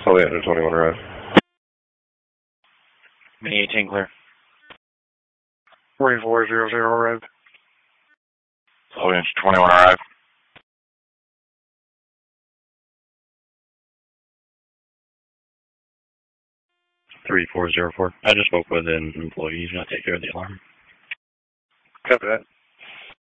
Fully under 21 arrive. Mini 18 clear. 4400 arrived. Fully under 21 arrive. 3404. I just spoke with an employee. He's going to take care of the alarm. Copy that.